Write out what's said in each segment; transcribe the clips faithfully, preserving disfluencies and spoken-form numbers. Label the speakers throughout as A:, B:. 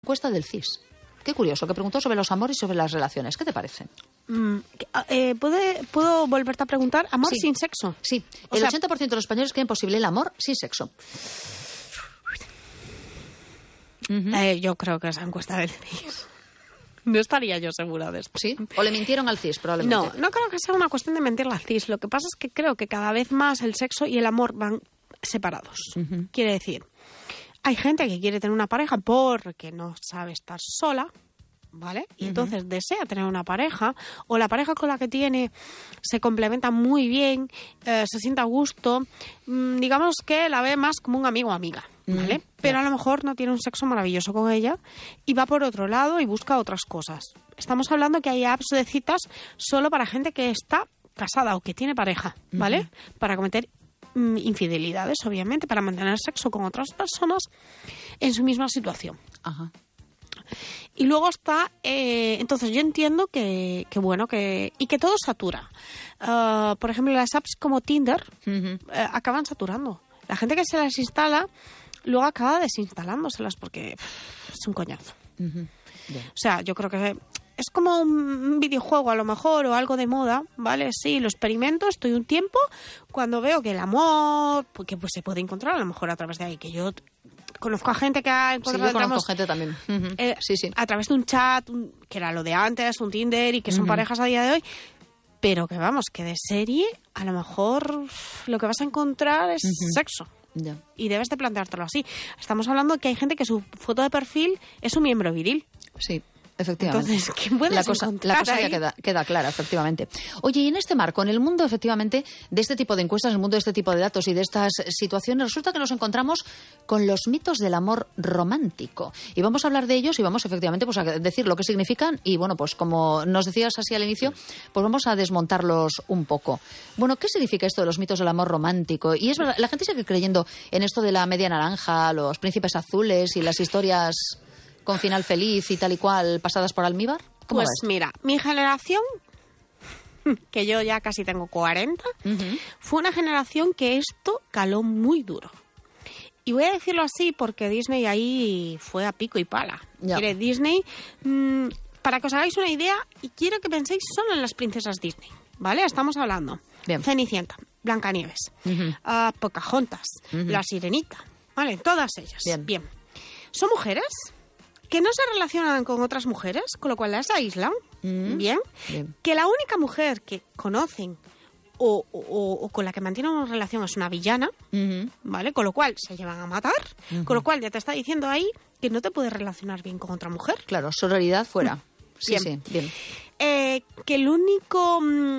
A: encuesta del C I S. Qué curioso, que preguntó sobre los amores y sobre las relaciones. ¿Qué te parece?
B: Mm, eh, ¿puede, ¿Puedo volverte a preguntar? ¿Amor
A: sí.
B: sin sexo?
A: Sí,
B: o
A: el
B: sea,
A: ochenta por ciento de los españoles creen posible el amor sin sexo.
B: Uh-huh. Eh, yo creo que esa encuesta del C I S. No estaría yo segura de esto.
A: ¿Sí? ¿O le mintieron al C I S probablemente?
B: No, no creo que sea una cuestión de mentirle al C I S. Lo que pasa es que creo que cada vez más el sexo y el amor van separados. Uh-huh. Quiere decir, hay gente que quiere tener una pareja porque no sabe estar sola, ¿vale? Y uh-huh. entonces desea tener una pareja, o la pareja con la que tiene se complementa muy bien, eh, se siente a gusto, mmm, digamos que la ve más como un amigo o amiga, ¿vale? Uh-huh. Pero a lo mejor no tiene un sexo maravilloso con ella y va por otro lado y busca otras cosas. Estamos hablando que hay apps de citas solo para gente que está casada o que tiene pareja, ¿vale? Uh-huh. Para cometer mmm, infidelidades, obviamente, para mantener sexo con otras personas en su misma situación. Ajá. Uh-huh. Y luego está, eh, entonces yo entiendo que, que bueno, que y que todo satura. Uh, por ejemplo, las apps como Tinder uh-huh. eh, acaban saturando. La gente que se las instala luego acaba desinstalándoselas porque pff, es un coñazo. Uh-huh. Yeah. O sea, yo creo que es como un videojuego a lo mejor o algo de moda, ¿vale? Sí, lo experimento, estoy un tiempo, cuando veo que el amor, que pues se puede encontrar a lo mejor a través de ahí, que yo conozco a gente que ha encontrado...
A: Sí, yo conozco gente también. Uh-huh.
B: Eh,
A: sí, sí.
B: A través de un chat, un, que era lo de antes, un Tinder, y que son uh-huh. parejas a día de hoy, pero que vamos, que de serie a lo mejor lo que vas a encontrar es uh-huh. sexo.
A: Yeah.
B: Y debes de planteártelo así. Estamos hablando que hay gente que su foto de perfil es un miembro viril.
A: Sí. Efectivamente.
B: Entonces, ¿qué puedes
A: la cosa,
B: encontrar
A: la cosa
B: ahí?
A: ya queda, queda clara, efectivamente. Oye, y en este marco, en el mundo, efectivamente, de este tipo de encuestas, en el mundo de este tipo de datos y de estas situaciones, resulta que nos encontramos con los mitos del amor romántico. Y vamos a hablar de ellos y vamos, efectivamente, pues a decir lo que significan y, bueno, pues como nos decías así al inicio, pues vamos a desmontarlos un poco. Bueno, ¿qué significa esto de los mitos del amor romántico? Y es verdad, la gente sigue creyendo en esto de la media naranja, los príncipes azules y las historias con final feliz y tal y cual, pasadas por almíbar?
B: Pues mira, mi generación, que yo ya casi tengo cuarenta, uh-huh. fue una generación que esto caló muy duro. Y voy a decirlo así porque Disney ahí fue a pico y pala.
A: Ya.
B: Quiere Disney, mmm, para que os hagáis una idea, y quiero que penséis solo en las princesas Disney, ¿vale? Estamos hablando
A: Bien.
B: Cenicienta, Blancanieves, uh-huh. uh, Pocahontas, uh-huh. La Sirenita, ¿vale? Todas ellas.
A: Bien.
B: Bien. Son mujeres que no se relacionan con otras mujeres, con lo cual las aíslan, mm. ¿bien? Bien. Que la única mujer que conocen o, o, o con la que mantienen una relación es una villana, mm-hmm. ¿vale? Con lo cual se llevan a matar, mm-hmm. con lo cual ya te está diciendo ahí que no te puedes relacionar bien con otra mujer.
A: Claro, sororidad fuera. Mm. Sí,
B: bien.
A: sí, bien.
B: Eh, que el único,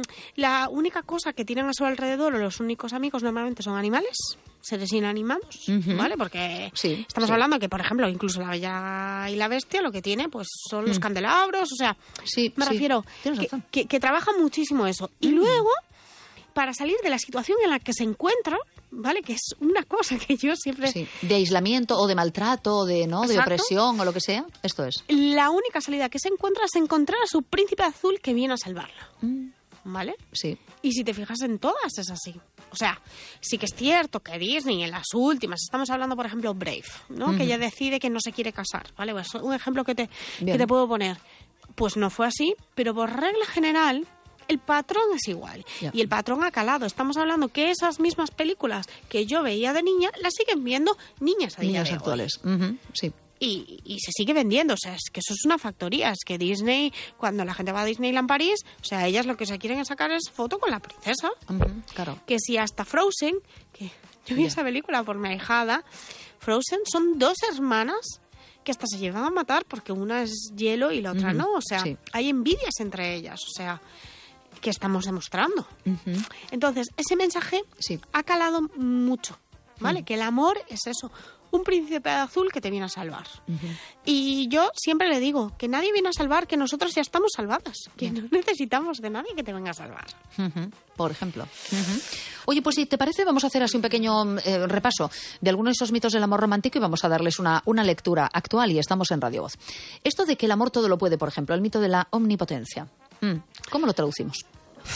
B: la única cosa que tienen a su alrededor o los únicos amigos normalmente son animales, seres inanimados, uh-huh. ¿vale? Porque
A: sí,
B: estamos
A: sí.
B: hablando que, por ejemplo, incluso la Bella y la Bestia lo que tiene pues son los uh-huh. candelabros, o sea,
A: sí,
B: me
A: sí.
B: refiero que, que, que trabaja muchísimo eso. Y uh-huh. luego, para salir de la situación en la que se encuentra, ¿vale? Que es una cosa que yo siempre...
A: Sí. De aislamiento o de maltrato o de, ¿no? de opresión o lo que sea, esto es.
B: La única salida que se encuentra es encontrar a su príncipe azul que viene a salvarla, mm. ¿vale?
A: Sí.
B: Y si te fijas en todas es así. O sea, sí que es cierto que Disney en las últimas, estamos hablando por ejemplo Brave, ¿no? Mm-hmm. Que ella decide que no se quiere casar, ¿vale? Pues un ejemplo que te, que te puedo poner. Pues no fue así, pero por regla general... el patrón es igual. Yeah. Y el patrón ha calado. Estamos hablando que esas mismas películas que yo veía de niña las siguen viendo niñas a día
A: niñas
B: de
A: actuales.
B: Hoy.
A: Uh-huh. Sí.
B: Y, y se sigue vendiendo. O sea, es que eso es una factoría. Es que Disney, cuando la gente va a Disneyland París, o sea, ellas lo que se quieren sacar es foto con la princesa.
A: Uh-huh. Claro.
B: Que si hasta Frozen, que yo vi yeah. esa película por mi ahijada, Frozen son dos hermanas que hasta se llevan a matar porque una es hielo y la otra uh-huh. no. O sea, sí. hay envidias entre ellas. O sea... que estamos demostrando. Uh-huh. Entonces, ese mensaje sí. ha calado mucho, ¿vale? Uh-huh. Que el amor es eso, un príncipe azul que te viene a salvar. Uh-huh. Y yo siempre le digo que nadie viene a salvar, que nosotros ya estamos salvadas, que uh-huh. no necesitamos de nadie que te venga a salvar.
A: Uh-huh. Por ejemplo. Uh-huh. Oye, pues si te parece, vamos a hacer así un pequeño eh, repaso de algunos de esos mitos del amor romántico y vamos a darles una, una lectura actual y estamos en Radio Voz. Esto de que el amor todo lo puede, por ejemplo, el mito de la omnipotencia. ¿Cómo lo traducimos?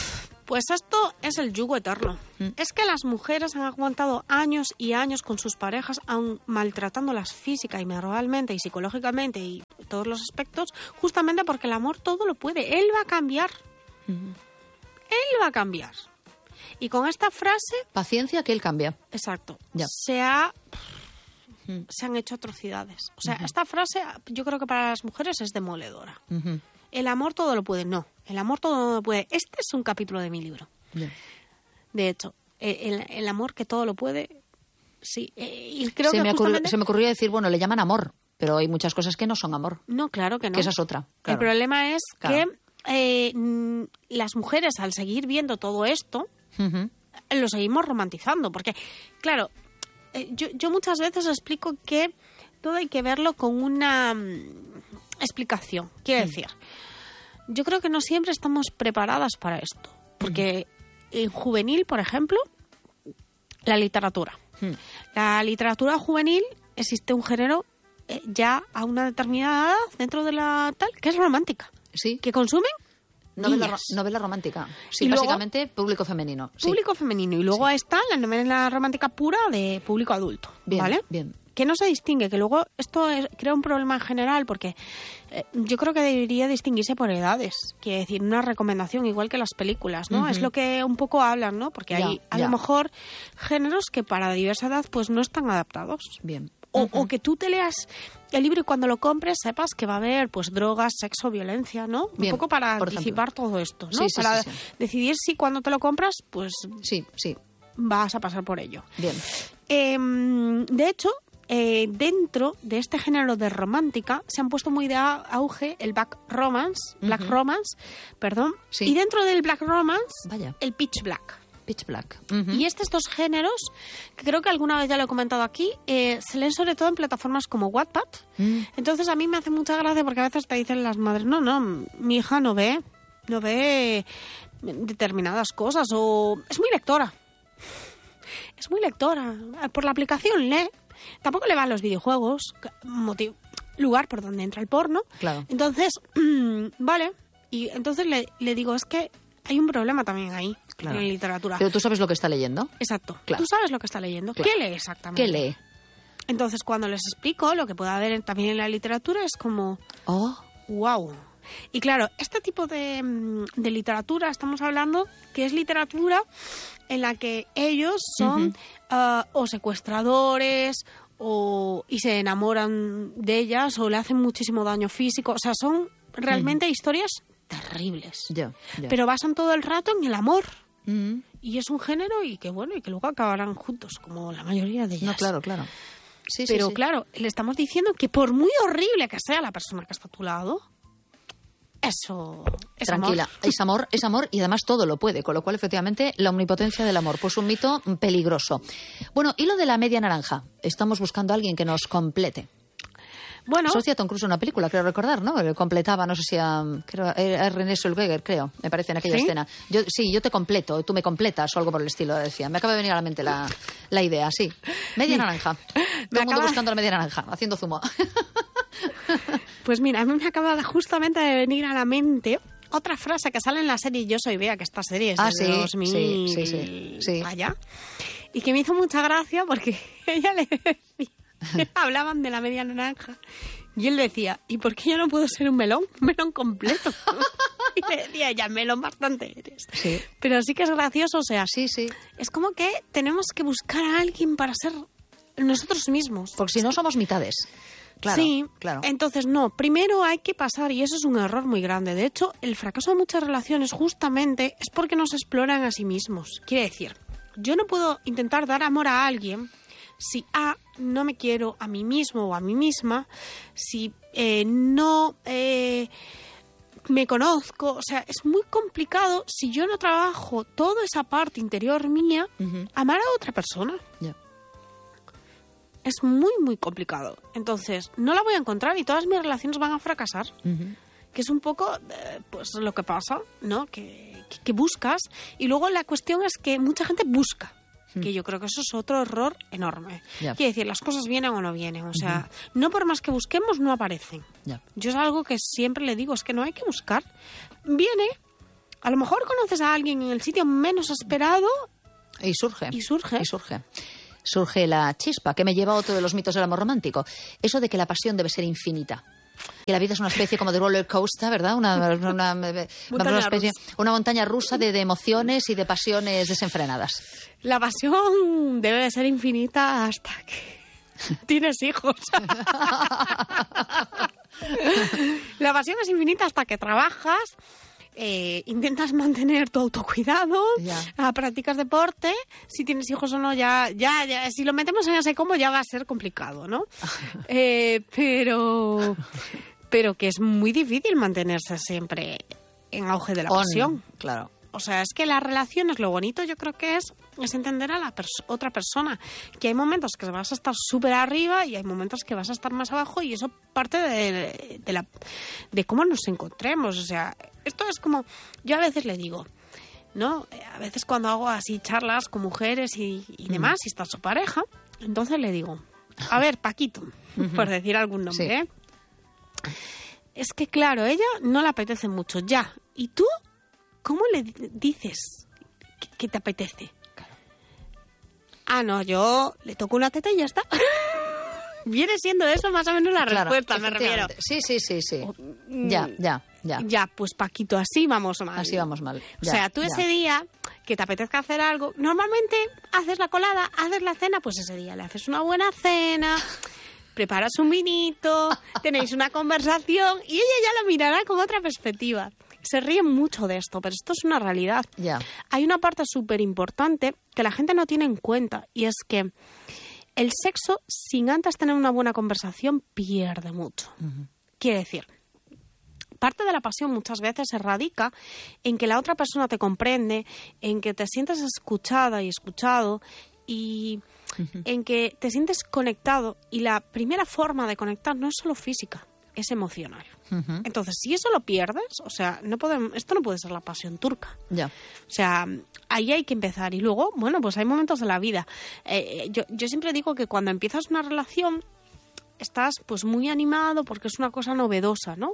B: Pues esto es el yugo eterno. Mm. Es que las mujeres han aguantado años y años con sus parejas, aun maltratándolas física y verbalmente y psicológicamente y todos los aspectos, justamente porque el amor todo lo puede. Él va a cambiar. Mm. Él va a cambiar. Y con esta frase...
A: Paciencia, que él cambia.
B: Exacto.
A: Ya.
B: Se ha... se han hecho atrocidades. O sea, uh-huh. esta frase yo creo que para las mujeres es demoledora. Uh-huh. El amor todo lo puede. No, el amor todo lo puede. Este es un capítulo de mi libro. Yeah. De hecho, el, el amor que todo lo puede, sí. Y creo
A: se,
B: que
A: me
B: justamente...
A: ocurrió, se me ocurrió decir, bueno, le llaman amor, pero hay muchas cosas que no son amor.
B: No, claro que no.
A: Que esa es otra. Claro.
B: El problema es
A: claro.
B: que eh, las mujeres, al seguir viendo todo esto, uh-huh. lo seguimos romantizando. Porque, claro... Yo, yo muchas veces explico que todo hay que verlo con una um, explicación. Quiero mm. decir, yo creo que no siempre estamos preparadas para esto. Porque mm. en juvenil, por ejemplo, la literatura. Mm. La literatura juvenil existe un género eh, ya a una determinada edad dentro de la tal, que es romántica.
A: Sí.
B: Que consumen
A: Novela, novela romántica. Sí, y básicamente luego, público femenino. Sí.
B: Público femenino. Y luego sí. está la novela romántica pura de público adulto.
A: Bien,
B: ¿vale?
A: Bien.
B: Que no se distingue, que luego esto es, crea un problema en general, porque eh, yo creo que debería distinguirse por edades. Quiere decir, una recomendación igual que las películas, ¿no? Uh-huh. Es lo que un poco hablan, ¿no? Porque
A: ya,
B: hay a
A: ya.
B: lo mejor géneros que para diversa edad pues no están adaptados.
A: Bien.
B: O,
A: uh-huh.
B: o que tú te leas el libro y cuando lo compres sepas que va a haber pues drogas, sexo, violencia, ¿no?
A: Bien,
B: un poco para anticipar
A: ejemplo.
B: todo esto, ¿no?
A: Sí, sí,
B: para
A: sí, sí.
B: decidir si cuando te lo compras, pues
A: sí, sí.
B: vas a pasar por ello.
A: Bien.
B: Eh, de hecho, eh, dentro de este género de romántica se han puesto muy de auge el black romance, black uh-huh. romance, perdón,
A: sí.
B: y dentro del black romance,
A: Vaya.
B: el pitch black.
A: Pitch black. Uh-huh.
B: Y estos dos géneros, que creo que alguna vez ya lo he comentado aquí, eh, se leen sobre todo en plataformas como Wattpad. Mm. Entonces a mí me hace mucha gracia porque a veces te dicen las madres, no, no, mi hija no ve, no ve determinadas cosas o es muy lectora. Es muy lectora. Por la aplicación lee. Tampoco le van los videojuegos, motivo, lugar por donde entra el porno.
A: Claro.
B: Entonces, vale. Y entonces le, le digo, es que hay un problema también ahí. Claro. En literatura.
A: Pero tú sabes lo que está leyendo.
B: Exacto.
A: Claro.
B: Tú sabes lo que está leyendo.
A: Claro.
B: ¿Qué lee exactamente?
A: ¿Qué lee?
B: Entonces, cuando les explico lo que puede haber también en la literatura, es como...
A: ¡Oh!
B: ¡Wow! Y claro, este tipo de, de literatura, estamos hablando que es literatura en la que ellos son uh-huh. uh, o secuestradores o y se enamoran de ellas o le hacen muchísimo daño físico. O sea, son realmente uh-huh. historias terribles.
A: Yeah, yeah.
B: Pero basan todo el rato en el amor.
A: Uh-huh.
B: Y es un género y que bueno y que luego acabarán juntos, como la mayoría de ellas.
A: No, claro, claro. Sí,
B: Pero
A: sí, sí.
B: claro, le estamos diciendo que por muy horrible que sea la persona que está a tu lado, eso es
A: Tranquila,
B: amor.
A: es amor, es amor y además todo lo puede, con lo cual efectivamente la omnipotencia del amor, pues un mito peligroso. Bueno, y lo de la media naranja, estamos buscando a alguien que nos complete.
B: Bueno,
A: eso hacía Tom Cruise en una película, creo recordar, ¿no? Que completaba, no sé si a, creo, a René Zellweger, creo, me parece, en aquella
B: ¿Sí?
A: escena. Yo, sí, yo te completo, tú me completas o algo por el estilo, decía. Me acaba de venir a la mente la, la idea, sí. Media naranja. Todo el mundo
B: acaba...
A: buscando la media naranja, haciendo zumo.
B: Pues mira, a mí me acaba justamente de venir a la mente otra frase que sale en la serie Yo soy Bea, que esta serie es
A: ah,
B: de
A: sí,
B: dos mil
A: sí, sí, sí, sí.
B: Vaya. Y que me hizo mucha gracia porque ella le decía, hablaban de la media naranja. Y él decía, ¿y por qué yo no puedo ser un melón? Un melón completo. Y le decía ella, melón bastante eres.
A: Sí.
B: Pero sí que es gracioso, o sea,
A: sí, sí.
B: Es como que tenemos que buscar a alguien para ser nosotros mismos.
A: Porque si no somos mitades. Claro,
B: sí,
A: claro.
B: Entonces no, primero hay que pasar, y eso es un error muy grande. De hecho, el fracaso de muchas relaciones justamente es porque no se exploran a sí mismos. Quiere decir, yo no puedo intentar dar amor a alguien si A, no me quiero a mí mismo o a mí misma, si eh, no eh, me conozco, o sea, es muy complicado si yo no trabajo toda esa parte interior mía, uh-huh. amar a otra persona.
A: Yeah.
B: Es muy, muy complicado. Entonces, no la voy a encontrar y todas mis relaciones van a fracasar. Uh-huh. Que es un poco, eh, pues, lo que pasa, ¿no? Que, que, que buscas. Y luego la cuestión es que mucha gente busca. Que yo creo que eso es otro error enorme.
A: Yeah.
B: Quiere decir, las cosas vienen o no vienen. O sea, uh-huh. no por más que busquemos, no aparecen.
A: Yeah.
B: Yo es algo que siempre le digo, es que no hay que buscar. Viene, A lo mejor conoces a alguien en el sitio menos esperado
A: y surge.
B: Y surge.
A: Y surge. Surge la chispa, que me lleva a otro de los mitos del amor romántico. Eso de que la pasión debe ser infinita. Que la vida es una especie como de roller coaster, ¿verdad? Una, una, una, una, especie, una montaña rusa de, de emociones y de pasiones desenfrenadas.
B: La pasión debe de ser infinita hasta que tienes hijos. La pasión es infinita hasta que trabajas, eh, intentas mantener tu autocuidado, yeah. practicas deporte, si tienes hijos o no, ya, ya, ya, si lo metemos en ese combo ya va a ser complicado, ¿no? eh, pero, pero que es muy difícil mantenerse siempre en auge de la
A: On,
B: pasión.
A: Claro.
B: O sea, es que las relaciones, lo bonito yo creo que es, es entender a la pers- otra persona. Que hay momentos que vas a estar súper arriba y hay momentos que vas a estar más abajo y eso parte de, de, la, de cómo nos encontremos. O sea, esto es como, yo a veces le digo, ¿no? A veces cuando hago así charlas con mujeres y, y demás, mm. y está su pareja, entonces le digo, a ver, Paquito, uh-huh. por decir algún nombre, sí. ¿eh? Es que claro, ella no le apetece mucho, ya. ¿Y tú? ¿Cómo le dices que, que te apetece? Claro. Ah, no, yo le toco una teta y ya está. Viene siendo eso más o menos la claro, respuesta, me refiero.
A: Sí, sí, sí, sí. Ya, ya, ya.
B: Ya, pues Paquito, así vamos mal.
A: Así vamos mal. Ya,
B: o sea, tú ya. Ese día que te apetezca hacer algo, normalmente haces la colada, haces la cena, pues ese día le haces una buena cena, preparas un vinito, tenéis una conversación y ella ya lo mirará con otra perspectiva. Se ríen mucho de esto, pero esto es una realidad.
A: Yeah.
B: Hay una parte súper importante que la gente no tiene en cuenta y es que el sexo, sin antes tener una buena conversación, pierde mucho. Uh-huh. Quiere decir, parte de la pasión muchas veces se radica en que la otra persona te comprende, en que te sientes escuchada y escuchado y uh-huh. en que te sientes conectado. Y la primera forma de conectar no es solo física, es emocional. Uh-huh. Entonces, si eso lo pierdes, o sea, no podemos, esto no puede ser la pasión turca.
A: Ya.
B: O sea, ahí hay que empezar. Y luego, bueno, pues hay momentos de la vida. Eh, yo, yo siempre digo que cuando empiezas una relación, estás pues muy animado porque es una cosa novedosa, ¿no?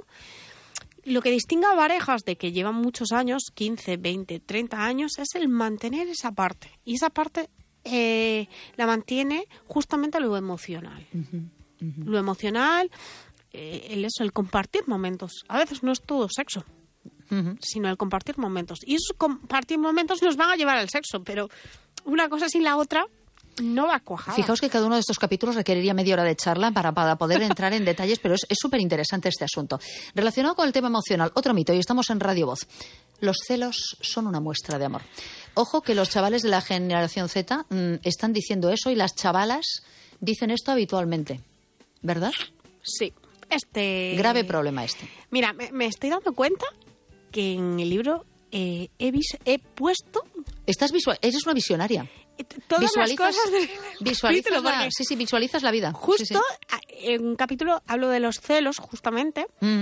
B: Lo que distingue a parejas de que llevan muchos años, quince, veinte, treinta años, es el mantener esa parte. Y esa parte eh, la mantiene justamente lo emocional. Uh-huh. Uh-huh. Lo emocional... El, eso, el compartir momentos. A veces no es todo sexo, uh-huh. sino el compartir momentos. Y esos compartir momentos nos van a llevar al sexo, pero una cosa sin la otra no va a cuajar.
A: Fijaos que cada uno de estos capítulos requeriría media hora de charla para, para poder entrar en detalles, pero es súper interesante este asunto. Relacionado con el tema emocional, otro mito, y estamos en Radio Voz. Los celos son una muestra de amor. Ojo que los chavales de la generación Z mmm, están diciendo eso y las chavalas dicen esto habitualmente, ¿verdad?
B: Sí. Este...
A: Grave problema este.
B: Mira, me, me estoy dando cuenta que en el libro eh, he, vis- he puesto...
A: Estás visual, eres una visionaria.
B: Todas las cosas del
A: visualizas
B: capítulo,
A: la, sí, sí, visualizas la vida.
B: Justo
A: sí, sí.
B: En un capítulo hablo de los celos, justamente, mm.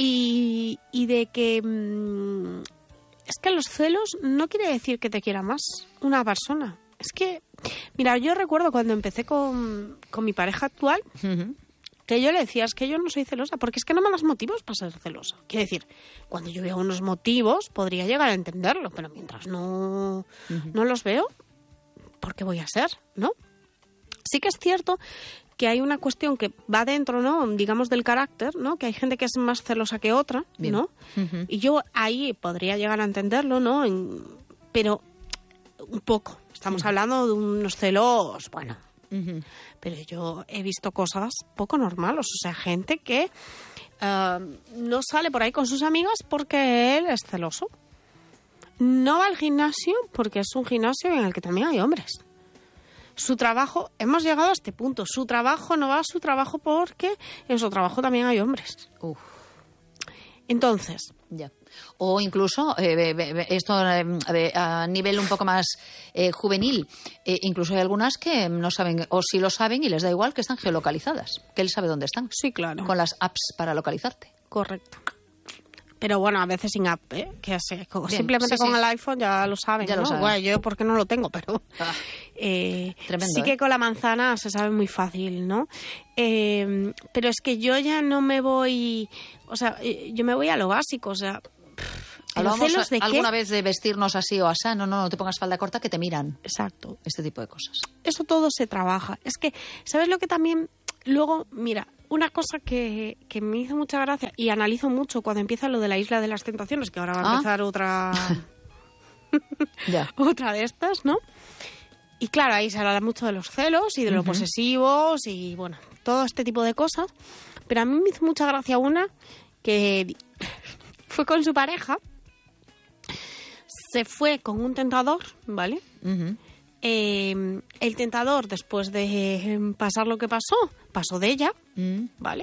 B: y, y de que... Mmm, es que los celos no quiere decir que te quiera más una persona. Es que, mira, yo recuerdo cuando empecé con, con mi pareja actual... Uh-huh. Que yo le decía, es que yo no soy celosa, porque es que no me das motivos para ser celosa. Quiero decir, cuando yo veo unos motivos, podría llegar a entenderlo, pero mientras no, uh-huh. no los veo, ¿por qué voy a ser? ¿No? Sí que es cierto que hay una cuestión que va dentro, ¿no? Digamos, del carácter, ¿no? Que hay gente que es más celosa que otra, Bien. ¿no? Uh-huh. Y yo ahí podría llegar a entenderlo, ¿no? En, pero un poco. Estamos uh-huh. hablando de unos celos, bueno... Uh-huh. Pero yo he visto cosas poco normales, o sea, gente que uh, no sale por ahí con sus amigas porque él es celoso. No va al gimnasio porque es un gimnasio en el que también hay hombres. Su trabajo, hemos llegado a este punto, su trabajo no va a su trabajo porque en su trabajo también hay hombres. Uf. Entonces...
A: Ya. O incluso, eh, esto eh, a nivel un poco más eh, juvenil, eh, incluso hay algunas que no saben, o sí lo saben y les da igual, que están geolocalizadas, que él sabe dónde están.
B: Sí, claro.
A: Con las apps para localizarte.
B: Correcto. Pero bueno, a veces sin app, ¿eh? Que así, simplemente sí, con sí. el iPhone ya lo saben, ya ¿no? Lo saben. Bueno, yo porque no lo tengo, pero ah, eh, tremendo, sí que ¿eh? Con la manzana se sabe muy fácil, ¿no? Eh, pero es que yo ya no me voy, o sea, yo me voy a lo básico, o sea,
A: Hablábamos
B: de
A: alguna
B: qué?
A: vez de vestirnos así o asá, no, no, no te pongas falda corta que te miran.
B: Exacto.
A: Este tipo de cosas.
B: Eso todo se trabaja. Es que, ¿sabes lo que también? Luego, mira, una cosa que, que me hizo mucha gracia y analizo mucho cuando empieza lo de la Isla de las Tentaciones, que ahora va a
A: Ah.
B: empezar otra...
A: Ya.
B: otra de estas, ¿no? Y claro, ahí se habla mucho de los celos y de los
A: Ujú.
B: posesivos y, bueno, todo este tipo de cosas. Pero a mí me hizo mucha gracia una que fue con su pareja, se fue con un tentador, ¿vale?
A: Ujú.
B: Eh, el tentador, después de pasar lo que pasó, pasó de ella,
A: Mm.
B: ¿vale?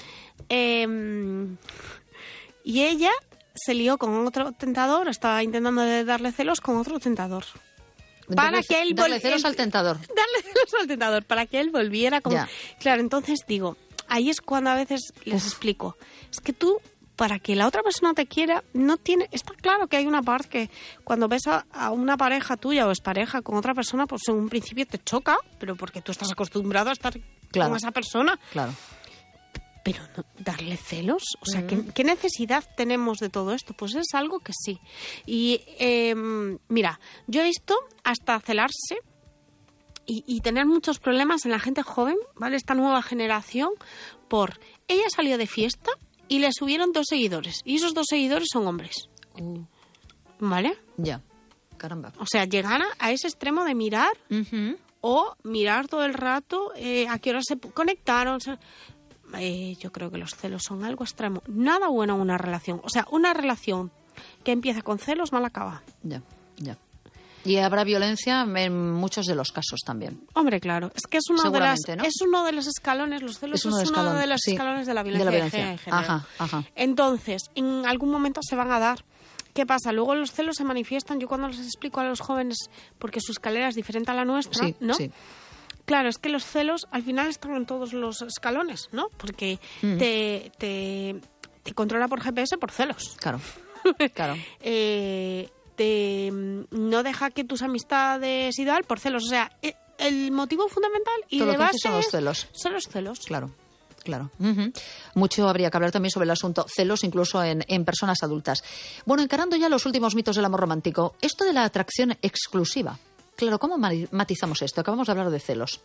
B: Eh, y ella se lió con otro tentador, estaba intentando de darle celos con otro tentador. Para
A: Darle-
B: que él
A: darle
B: vol-
A: celos
B: él-
A: al tentador.
B: Darle celos al tentador, para que él volviera con...
A: Ya.
B: Claro, entonces digo, ahí es cuando a veces les explico, es que tú, para que la otra persona te quiera, no tiene... Está claro que hay una parte que cuando ves a, a una pareja tuya o es pareja con otra persona, pues en un principio te choca, pero porque tú estás acostumbrado a estar
A: Claro.
B: con esa persona.
A: Claro.
B: Pero no, darle celos, o sea, ¿qué, ¿qué necesidad tenemos de todo esto? Pues es algo que sí. Y eh, mira, yo he visto hasta celarse y, y tener muchos problemas en la gente joven, ¿vale? Esta nueva generación, por ella salió de fiesta y le subieron dos seguidores, y esos dos seguidores son hombres,
A: Uh,
B: ¿vale?
A: ya. Caramba.
B: O sea, llegar a, a ese extremo de mirar
A: Ujú.
B: o mirar todo el rato eh, a qué hora se conectaron. se- Eh, yo creo que los celos son algo extremo. Nada bueno en una relación. O sea, una relación que empieza con celos mal acaba.
A: Ya, ya. Y habrá violencia en muchos de los casos también.
B: Hombre, claro. Es que es uno de las,
A: Seguramente, ¿no?
B: es uno de los escalones. Los celos es uno de,
A: escalón-
B: los
A: sí,
B: escalones de la
A: de
B: violencia,
A: la
B: de
A: violencia.
B: en general.
A: Ajá, ajá.
B: Entonces, en algún momento se van a dar. ¿Qué pasa? Luego los celos se manifiestan. Yo cuando les explico a los jóvenes, porque su escalera es diferente a la nuestra,
A: Sí,
B: ¿no?
A: sí.
B: Claro, es que los celos al final están en todos los escalones, ¿no? Porque
A: Mm.
B: te, te, te controla por G P S por celos.
A: Claro. Claro.
B: Eh, te no deja que tus amistades y tal por celos. O sea, e- el motivo fundamental y
A: Todo
B: de
A: lo que
B: base
A: hace son los
B: es-
A: celos.
B: son los celos.
A: Claro. Claro. Ujú. Mucho habría que hablar también sobre el asunto celos, incluso en, en personas adultas. Bueno, encarando ya los últimos mitos del amor romántico, esto de la atracción exclusiva. Claro, ¿cómo mari- matizamos esto? Acabamos de hablar de celos.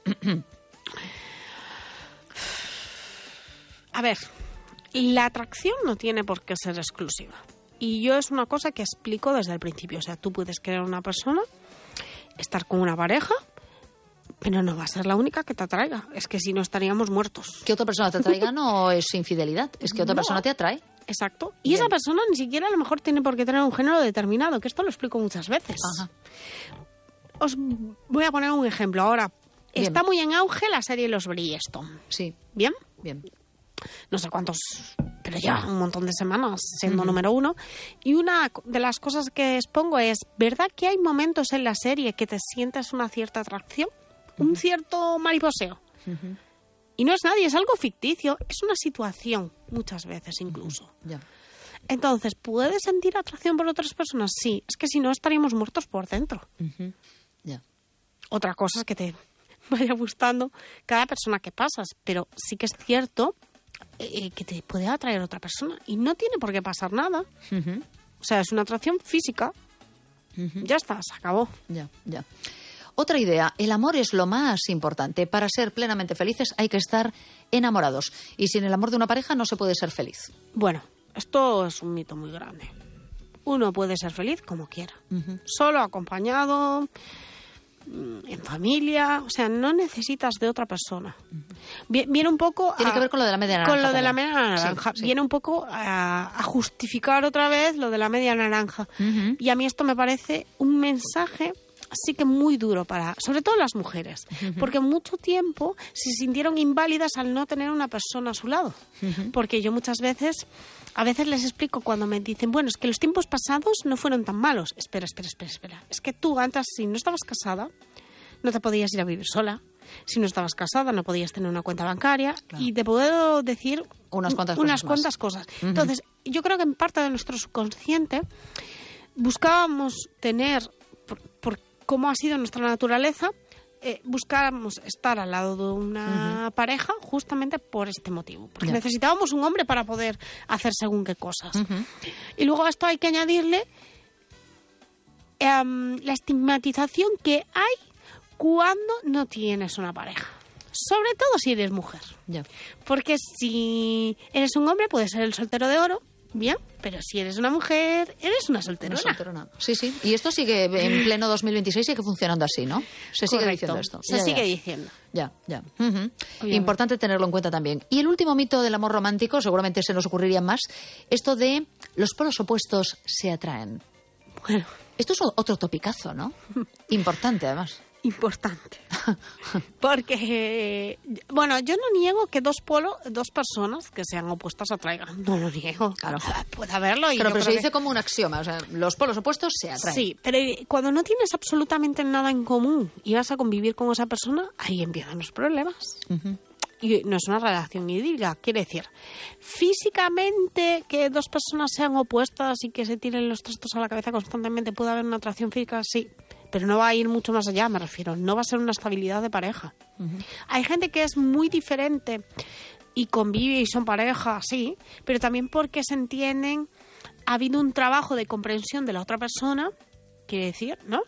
B: A ver, la atracción no tiene por qué ser exclusiva. Y yo es una cosa que explico desde el principio. O sea, tú puedes querer a una persona, estar con una pareja, pero no va a ser la única que te atraiga. Es que si no estaríamos muertos.
A: Que otra persona te atraiga no es infidelidad, es que otra
B: No.
A: persona te atrae.
B: Exacto. Y
A: Bien.
B: esa persona ni siquiera a lo mejor tiene por qué tener un género determinado, que esto lo explico muchas veces.
A: Ajá.
B: Os voy a poner un ejemplo ahora.
A: Bien.
B: Está muy en auge la serie Los Bridgerton.
A: Sí,
B: ¿Bien?
A: bien.
B: No sé cuántos, pero ya un montón de semanas siendo número uno. Y una de las cosas que expongo es, ¿verdad que hay momentos en la serie que te sientes una cierta atracción? Un cierto mariposeo. Y no es nadie, es algo ficticio, es una situación, muchas veces incluso.
A: Ya.
B: Entonces, ¿puedes sentir atracción por otras personas? Sí, es que si no estaríamos muertos por dentro.
A: Ujú. Ya.
B: Otra cosa es que te vaya gustando cada persona que pasas, pero sí que es cierto eh, que te puede atraer otra persona y no tiene por qué pasar nada.
A: Ujú.
B: O sea, es una atracción física. Ya está, se acabó.
A: Ya, ya. Otra idea, el amor es lo más importante. Para ser plenamente felices hay que estar enamorados. Y sin el amor de una pareja no se puede ser feliz.
B: Bueno, esto es un mito muy grande. Uno puede ser feliz como quiera. Solo, acompañado, mm, en familia. O sea, no necesitas de otra persona. Vi- Viene un poco
A: Tiene
B: a-
A: que ver con lo de la media naranja.
B: Con lo de la
A: también.
B: media naranja.
A: Sí, sí.
B: Viene un poco a, a justificar otra vez lo de la media naranja.
A: Ujú.
B: Y a mí esto me parece un mensaje sí que muy duro para, sobre todo las mujeres, porque mucho tiempo se sintieron inválidas al no tener una persona a su lado. Porque yo muchas veces, a veces les explico cuando me dicen, bueno, es que los tiempos pasados no fueron tan malos. Espera, espera, espera, espera. Es que tú antes, si no estabas casada, no te podías ir a vivir sola. Si no estabas casada, no podías tener una cuenta bancaria.
A: Claro.
B: Y te puedo decir
A: Unas cuantas
B: unas
A: cosas más.
B: cuantas cosas. Entonces, yo creo que en parte de nuestro subconsciente buscábamos tener, por, por cómo ha sido nuestra naturaleza, eh, buscamos estar al lado de una uh-huh. pareja justamente por este motivo. Porque yeah. necesitábamos un hombre para poder hacer según qué cosas. Uh-huh. Y luego a esto hay que añadirle um, la estigmatización que hay cuando no tienes una pareja. Sobre todo si eres mujer. Yeah. Porque si eres un hombre, puedes ser el soltero de oro, bien, pero si eres una mujer, eres una solterona.
A: Una solterona. Sí, sí. Y esto sigue en pleno dos mil veintiséis, sigue funcionando así, ¿no? Se sigue
B: Correcto.
A: diciendo esto.
B: Se
A: ya,
B: sigue
A: ya.
B: diciendo.
A: Ya, ya. Uh-huh. Importante tenerlo en cuenta también. Y el último mito del amor romántico, seguramente se nos ocurriría más, esto de los polos opuestos se atraen.
B: Bueno.
A: Esto es otro topicazo, ¿no? Importante, además.
B: Importante. Porque, bueno, yo no niego que dos polos, dos personas que sean opuestas atraigan. No lo niego.
A: Claro.
B: Puede haberlo. Y
A: claro,
B: yo
A: pero
B: creo
A: se
B: que...
A: dice como un axioma. O sea, los polos opuestos se atraen.
B: Sí, pero cuando no tienes absolutamente nada en común y vas a convivir con esa persona, ahí empiezan los problemas. Uh-huh. Y no es una relación idílica, quiere decir, físicamente que dos personas sean opuestas y que se tiren los trastos a la cabeza constantemente, puede haber una atracción física, sí, pero no va a ir mucho más allá, me refiero, no va a ser una estabilidad de pareja. Uh-huh. Hay gente que es muy diferente y convive y son pareja, sí, pero también porque se entienden, ha habido un trabajo de comprensión de la otra persona, quiere decir, ¿no?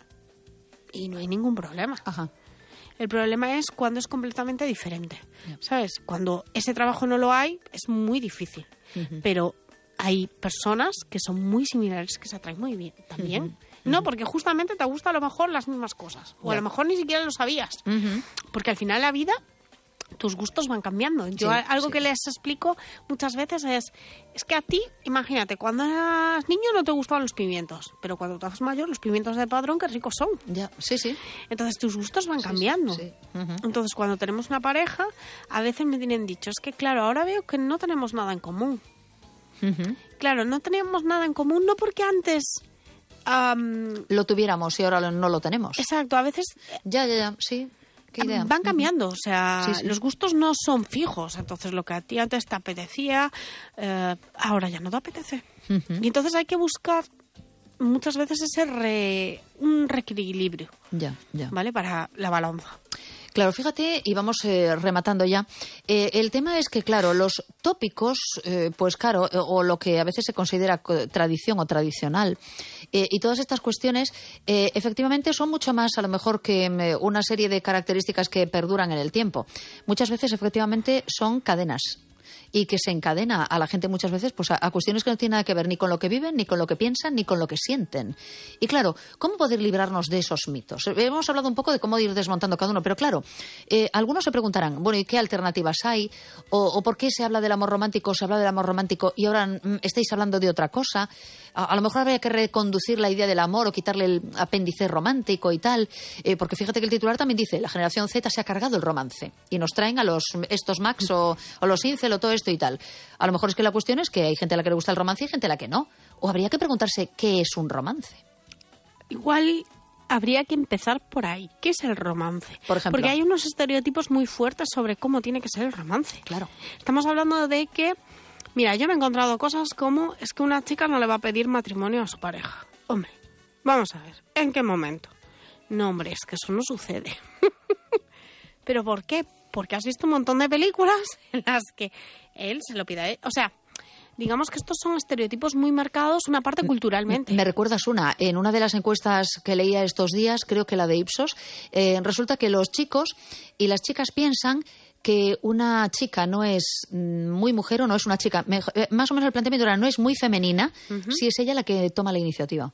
B: Y no hay ningún problema.
A: Ajá.
B: El problema es cuando es completamente diferente, ¿sabes? Cuando ese trabajo no lo hay, es muy difícil. Uh-huh. Pero hay personas que son muy similares, que se atraen muy bien también. Uh-huh. No, porque justamente te gustan a lo mejor las mismas cosas. O yeah. a lo mejor ni siquiera lo sabías. Uh-huh. Porque al final la vida, tus gustos van cambiando. Yo sí, algo sí. que les explico muchas veces es, es que a ti, imagínate, cuando eras niño no te gustaban los pimientos, pero cuando te haces mayor, los pimientos de Padrón, qué ricos son.
A: Ya, sí, sí.
B: Entonces tus gustos van sí, cambiando. Sí, sí. Uh-huh. Entonces cuando tenemos una pareja, a veces me tienen dicho, es que claro, ahora veo que no tenemos nada en común. Uh-huh. Claro, no teníamos nada en común, no porque antes... Um,
A: lo tuviéramos y ahora no lo tenemos.
B: Exacto, a veces...
A: Ya, ya, ya, sí. ¿Qué idea?
B: Van cambiando,
A: uh-huh.
B: o sea, sí, sí. los gustos no son fijos, entonces lo que a ti antes te apetecía, eh, ahora ya no te apetece. Uh-huh. Y entonces hay que buscar muchas veces ese re, un reequilibrio,
A: ya, ya.
B: ¿vale? Para la balanza.
A: Claro, fíjate, y vamos eh, rematando ya. Eh, el tema es que, claro, los tópicos, eh, pues claro, eh, o lo que a veces se considera tradición o tradicional, eh, y todas estas cuestiones, eh, efectivamente son mucho más, a lo mejor, que eh, una serie de características que perduran en el tiempo. Muchas veces, efectivamente, son cadenas. Y que se encadena a la gente muchas veces pues a, a cuestiones que no tienen nada que ver ni con lo que viven, ni con lo que piensan, ni con lo que sienten. Y claro, ¿cómo poder librarnos de esos mitos? Hemos hablado un poco de cómo ir desmontando cada uno, pero claro, eh, algunos se preguntarán, bueno, ¿y qué alternativas hay? O, ¿O por qué se habla del amor romántico, se habla del amor romántico y ahora mm, estáis hablando de otra cosa? A, a lo mejor habría que reconducir la idea del amor o quitarle el apéndice romántico y tal, eh, porque fíjate que el titular también dice, la generación Z se ha cargado el romance y nos traen a los estos Max o, o los Incel o todo esto y tal. A lo mejor es que la cuestión es que hay gente a la que le gusta el romance y gente a la que no. O habría que preguntarse qué es un romance.
B: Igual habría que empezar por ahí. ¿Qué es el romance?
A: Por ejemplo.
B: Porque hay unos estereotipos muy fuertes sobre cómo tiene que ser el romance.
A: Claro.
B: Estamos hablando de que, mira, yo me he encontrado cosas como es que una chica no le va a pedir matrimonio a su pareja. Hombre, vamos a ver, ¿en qué momento? No, hombre, es que eso no sucede. ¿Pero por qué? Porque has visto un montón de películas en las que él se lo pide a él. O sea, digamos que estos son estereotipos muy marcados, una parte culturalmente.
A: Me recuerdas una, en una de las encuestas que leía estos días, creo que la de Ipsos, eh, resulta que los chicos y las chicas piensan que una chica no es muy mujer o no es una chica, más o menos el planteamiento era no es muy femenina, uh-huh. si es ella la que toma la iniciativa.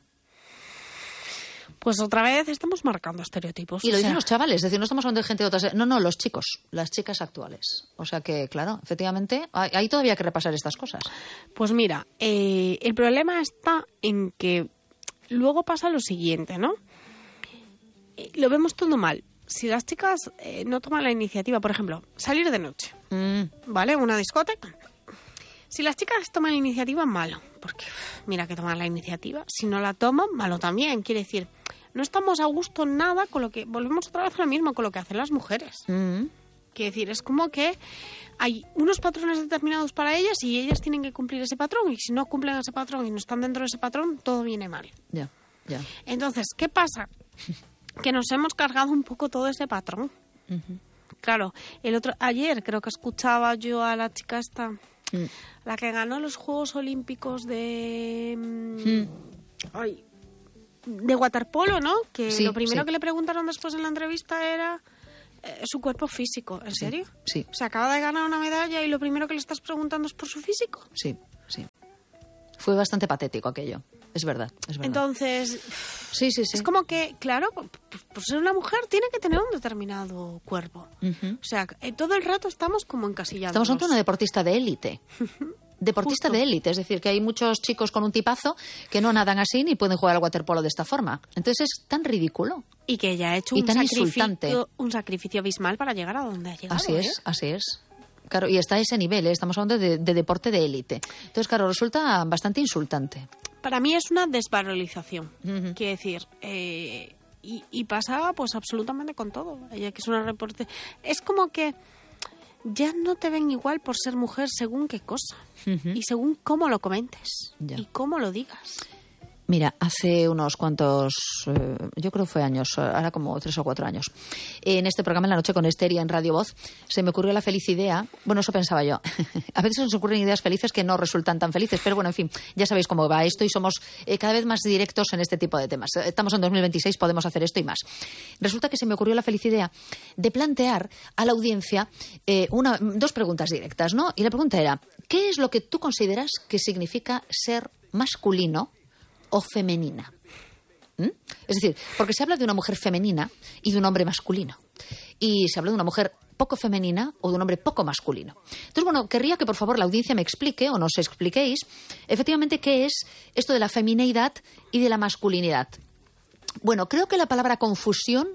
B: Pues otra vez estamos marcando estereotipos.
A: Y lo dicen
B: sea...
A: los chavales, es decir, no estamos hablando de gente de otras... No, no, los chicos, las chicas actuales. O sea que, claro, efectivamente, hay todavía que repasar estas cosas.
B: Pues mira, eh, el problema está en que luego pasa lo siguiente, ¿no? Eh, lo vemos todo mal. Si las chicas eh, no toman la iniciativa, por ejemplo, salir de noche, mm. ¿vale? Una discoteca. Si las chicas toman la iniciativa, malo. Porque, mira que toman la iniciativa. Si no la toman, malo también. Quiere decir... No estamos a gusto nada con lo que... Volvemos otra vez a lo mismo, con lo que hacen las mujeres. Mm. Quiere decir, es como que hay unos patrones determinados para ellas y ellas tienen que cumplir ese patrón. Y si no cumplen ese patrón y no están dentro de ese patrón, todo viene mal.
A: Ya, yeah, ya. Yeah.
B: Entonces, ¿qué pasa? que nos hemos cargado un poco todo ese patrón.
A: Uh-huh.
B: Claro, el otro ayer creo que escuchaba yo a la chica esta, mm. la que ganó los Juegos Olímpicos de mm. ay, de waterpolo, ¿no? Que sí, lo primero sí. que le preguntaron después en la entrevista era eh, su cuerpo físico. ¿En
A: sí,
B: serio?
A: Sí.
B: O sea, acaba de ganar una medalla y lo primero que le estás preguntando es por su físico.
A: Sí, sí. Fue bastante patético aquello. Es verdad, es verdad.
B: Entonces,
A: sí, sí, sí.
B: es como que, claro, por, por ser una mujer tiene que tener un determinado cuerpo. Uh-huh. O sea, todo el rato estamos como encasillados.
A: Estamos ante una deportista de élite. Deportista
B: Justo.
A: de élite, es decir, que hay muchos chicos con un tipazo que no nadan así ni pueden jugar al waterpolo de esta forma. Entonces es tan ridículo.
B: Y que ella ha hecho
A: y
B: un,
A: tan
B: sacrificio,
A: insultante.
B: un sacrificio abismal para llegar a donde ha llegado.
A: Así
B: ¿eh?
A: es, así es. Claro, y está a ese nivel, ¿eh? Estamos hablando de, de deporte de élite. Entonces, claro, resulta bastante insultante.
B: Para mí es una desvalorización.
A: Uh-huh.
B: Quiero decir, eh, y, y pasa pues absolutamente con todo. Ella que es una reporte, es como que ya no te ven igual por ser mujer según qué cosa. Uh-huh. Y según cómo lo comentes. Ya. Y cómo lo digas.
A: Mira, hace unos cuantos, eh, yo creo que fue años, ahora como tres o cuatro años, en este programa En la Noche con Esther y en Radio Voz, se me ocurrió la feliz idea, bueno, eso pensaba yo, a veces nos ocurren ideas felices que no resultan tan felices, pero bueno, en fin, ya sabéis cómo va esto y somos eh, cada vez más directos en este tipo de temas. Estamos en dos mil veintiséis, podemos hacer esto y más. Resulta que se me ocurrió la feliz idea de plantear a la audiencia eh, una, dos preguntas directas, ¿no? Y la pregunta era, ¿qué es lo que tú consideras que significa ser masculino o femenina? ¿Mm? Es decir, porque se habla de una mujer femenina y de un hombre masculino. Y se habla de una mujer poco femenina o de un hombre poco masculino. Entonces, bueno, querría que por favor la audiencia me explique o nos expliquéis efectivamente qué es esto de la femineidad y de la masculinidad. Bueno, creo que la palabra confusión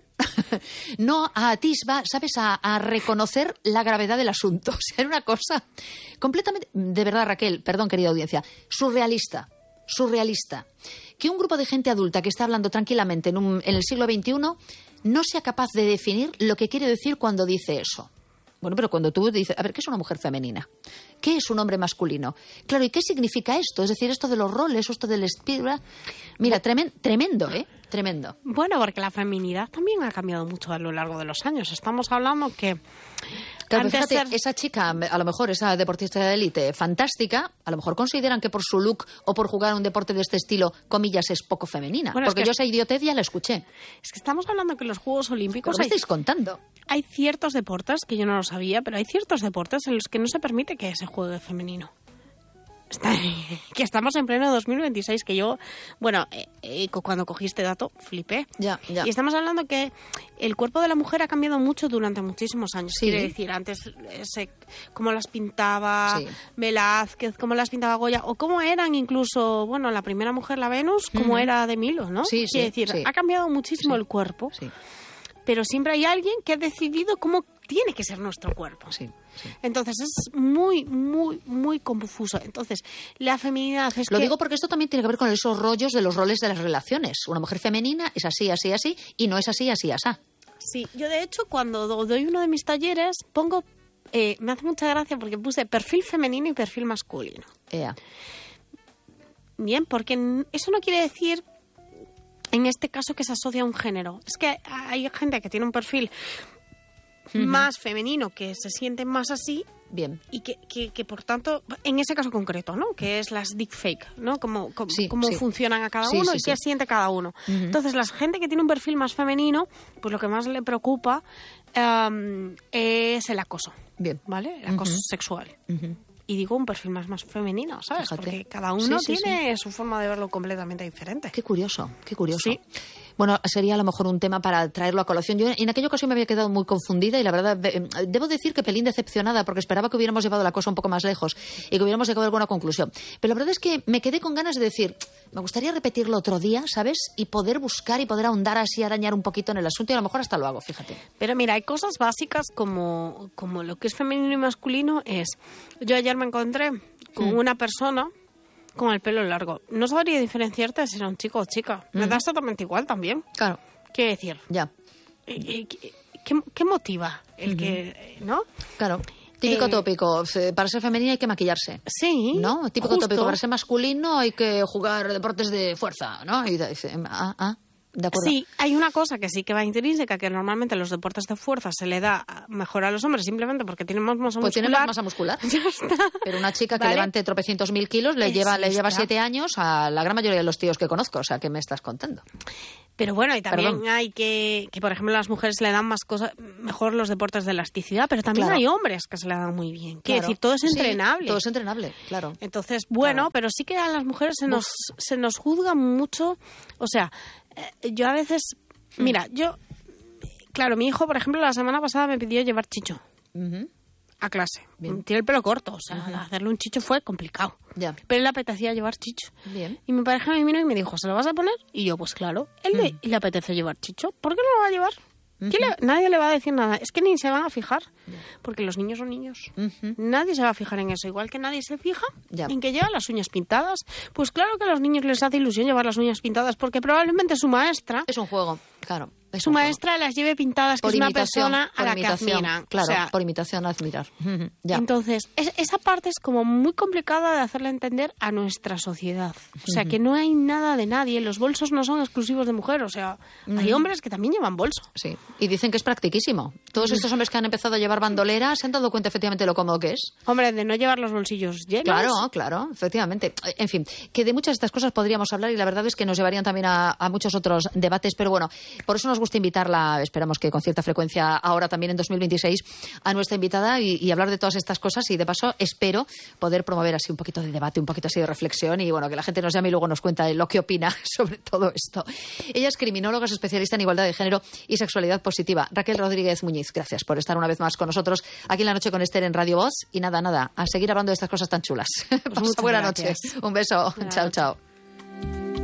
A: no atisba, ¿sabes?, a, a reconocer la gravedad del asunto. O sea, era una cosa completamente, de verdad, Raquel, perdón, querida audiencia, surrealista. surrealista, que un grupo de gente adulta que está hablando tranquilamente en, un, en el siglo veintiuno no sea capaz de definir lo que quiere decir cuando dice eso. Bueno, pero cuando tú dices, a ver, ¿qué es una mujer femenina? ¿Qué es un hombre masculino? Claro, ¿y qué significa esto? Es decir, esto de los roles, esto del estilo. Mira, tremen, tremendo, ¿eh? Tremendo.
B: Bueno, porque la feminidad también ha cambiado mucho a lo largo de los años. Estamos hablando que...
A: Claro, fíjate, ser... esa chica, a lo mejor esa deportista de élite fantástica, a lo mejor consideran que por su look o por jugar un deporte de este estilo, comillas, es poco femenina. Bueno, porque es que... yo esa idiotez ya la escuché.
B: Es que estamos hablando que los Juegos Olímpicos...
A: ¿Qué me estáis contando?
B: Hay ciertos deportes, que yo no lo sabía, pero hay ciertos deportes en los que no se permite que se juegue femenino. Está, que estamos en pleno dos mil veintiséis, que yo, bueno, eh, eh, cuando cogí este dato, flipé.
A: Ya, ya.
B: Y estamos hablando que el cuerpo de la mujer ha cambiado mucho durante muchísimos años.
A: Sí.
B: Quiere decir, antes, ese, cómo las pintaba
A: sí.
B: Velázquez, cómo las pintaba Goya, o cómo eran incluso, bueno, la primera mujer, la Venus, cómo mm. era de Milo, ¿no?
A: Sí,
B: Quiere
A: sí,
B: decir,
A: sí.
B: ha cambiado muchísimo
A: sí.
B: el cuerpo.
A: Sí.
B: Pero siempre hay alguien que ha decidido cómo tiene que ser nuestro cuerpo.
A: Sí, sí.
B: Entonces es muy, muy, muy confuso. Entonces, la feminidad es
A: Lo
B: que...
A: digo porque esto también tiene que ver con esos rollos de los roles de las relaciones. Una mujer femenina es así, así, así, y no es así, así, así.
B: Sí, yo de hecho cuando doy uno de mis talleres pongo... Eh, me hace mucha gracia porque puse perfil femenino y perfil masculino.
A: Yeah.
B: Bien, porque eso no quiere decir... En este caso que se asocia a un género. Es que hay gente que tiene un perfil uh-huh. más femenino, que se siente más así.
A: Bien.
B: Y que, que, que por tanto, en ese caso concreto, ¿no? Que es las deepfake, ¿no? Cómo, cómo,
A: sí,
B: cómo
A: sí.
B: funcionan a cada
A: sí,
B: uno
A: sí,
B: y
A: sí.
B: qué siente cada uno.
A: Uh-huh.
B: Entonces, la gente que tiene un perfil más femenino, pues lo que más le preocupa um, es el acoso.
A: Bien.
B: ¿Vale? El acoso
A: uh-huh.
B: sexual.
A: Uh-huh.
B: Y digo un perfil más, más femenino, ¿sabes?
A: Fíjate.
B: Porque cada uno
A: sí, sí,
B: tiene
A: sí.
B: su forma de verlo completamente diferente.
A: Qué curioso, qué curioso.
B: Sí.
A: Bueno, sería a lo mejor un tema para traerlo a colación. Yo en aquella ocasión me había quedado muy confundida y la verdad, debo decir que pelín decepcionada porque esperaba que hubiéramos llevado la cosa un poco más lejos y que hubiéramos llegado a alguna conclusión. Pero la verdad es que me quedé con ganas de decir, me gustaría repetirlo otro día, ¿sabes? Y poder buscar y poder ahondar así, arañar un poquito en el asunto y a lo mejor hasta lo hago, fíjate.
B: Pero mira, hay cosas básicas como, como lo que es femenino y masculino es... Yo ayer me encontré con hmm. una persona... con el pelo largo. No sabría diferenciarte si era un chico o chica. Me mm. da exactamente igual también.
A: Claro.
B: Quiero decir...
A: Ya.
B: ¿Qué, qué, qué motiva el uh-huh. que... ¿no?
A: Claro. Típico
B: eh,
A: tópico. Para ser femenina hay que maquillarse.
B: Sí.
A: ¿No? Típico
B: justo.
A: tópico. Para ser masculino hay que jugar deportes de fuerza, ¿no? Y dice, ah, ah. ¿De acuerdo?
B: Sí, hay una cosa que sí que va intrínseca, que normalmente en los deportes de fuerza se le da mejor a los hombres simplemente porque tienen más masa
A: pues
B: muscular.
A: Pues tienen más masa muscular.
B: Ya está.
A: Pero una chica que
B: ¿Vale?
A: levante tropecientos mil kilos le lleva, le lleva
B: está.
A: siete años a la gran mayoría de los tíos que conozco. O sea, ¿qué me estás contando?
B: Pero bueno, y también
A: Perdón.
B: hay que, que, por ejemplo, a las mujeres le dan más cosas, mejor los deportes de elasticidad, pero también
A: Claro.
B: hay hombres que se le dan muy bien. Quiero
A: Claro.
B: decir, todo es
A: Sí,
B: entrenable.
A: todo es entrenable, claro.
B: Entonces, bueno,
A: Claro.
B: pero sí que a las mujeres se nos, se nos juzga mucho. O sea, eh, yo a veces,
A: Hmm.
B: mira, yo, claro, mi hijo, por ejemplo, la semana pasada me pidió llevar chicho
A: Ujú.
B: a clase.
A: Bien.
B: Tiene el pelo corto, o sea,
A: Ujú.
B: hacerle un chicho fue complicado.
A: Ya.
B: Pero él le apetecía llevar chicho.
A: Bien.
B: Y mi pareja me vino y me dijo, ¿se lo vas a poner? Y yo, pues claro, él le, le apetece llevar chicho. ¿Por qué no lo va a llevar? ¿Quién le- nadie le va a decir nada. Es que ni se van a fijar, porque los niños son niños.
A: Ujú.
B: Nadie se va a fijar en eso. Igual que nadie se fija
A: Ya.
B: en que lleva las uñas pintadas. Pues claro que a los niños les hace ilusión llevar las uñas pintadas, porque probablemente su maestra,
A: Es un juego, claro. Es
B: su
A: un juego.
B: maestra las lleve pintadas, que
A: Por
B: es una
A: imitación,
B: persona a
A: por
B: la
A: imitación,
B: que admiran.
A: claro,
B: O sea,
A: por imitación a admirar. Ujú. Ya.
B: entonces, es- esa parte es como muy complicada de hacerle entender a nuestra sociedad. O sea, que no hay nada de nadie. Los bolsos no son exclusivos de mujer. O sea, hay hombres que también llevan bolso.
A: Sí, y dicen que es practiquísimo. Todos estos hombres que han empezado a llevar bandoleras se han dado cuenta efectivamente de lo cómodo que es.
B: Hombre, de no llevar los bolsillos llenos.
A: Claro, claro, efectivamente. En fin, que de muchas de estas cosas podríamos hablar y la verdad es que nos llevarían también a, a muchos otros debates, pero bueno, por eso nos gusta invitarla, esperamos que con cierta frecuencia ahora también en dos mil veintiséis, a nuestra invitada y, y hablar de todas estas cosas y de paso espero poder promover así un poquito de debate, un poquito así de reflexión y bueno, que la gente nos llame y luego nos cuenta lo que opina sobre todo esto. Ella es criminóloga, es especialista en igualdad de género y sexualidad positiva. Raquel Rodríguez Muñiz, gracias por estar una vez más con nosotros aquí en La Noche con Esther en Radio Voz y nada, nada, a seguir hablando de estas cosas tan chulas. Pasa
B: muchas
A: buena
B: gracias.
A: noche. Un beso. Chao, chao.